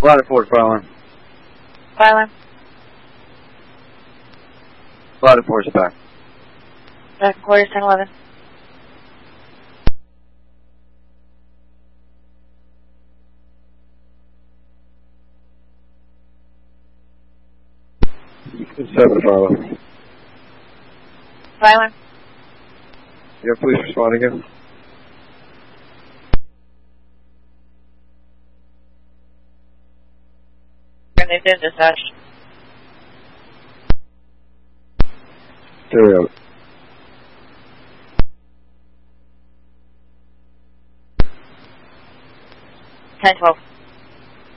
Flight report, Fire Fire Flight report, back. Back in quarters, 10-11. Seven, Fire. Fire Yeah, please respond again. They've been dispatched. Stereo. 10-12.